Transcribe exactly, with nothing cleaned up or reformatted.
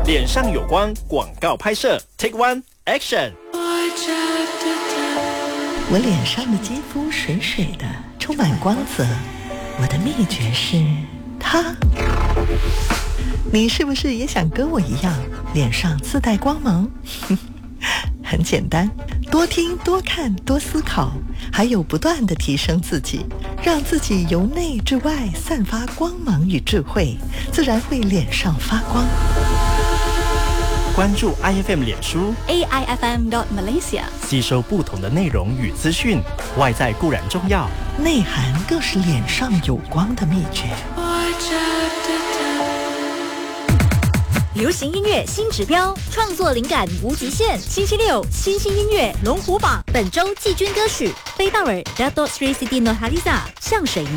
脸上有光广告拍摄 Take One Action。 我脸上的肌肤水水的，充满光泽。我的秘诀是它。你是不是也想跟我一样，脸上自带光芒？很简单，多听多看多思考，还有不断地提升自己，让自己由内至外散发光芒与智慧，自然会脸上发光。 关注 I F M 脸书 A I F M dot Malaysia， 吸收不同的内容与资讯。外在固然重要， 内涵更是脸上有光的秘诀。 流行音乐新指标，创作灵感无极限。星期六，新兴音乐龙虎榜，本周季军歌曲飞道尔 Dato Sri Siti Nurhaliza 向水。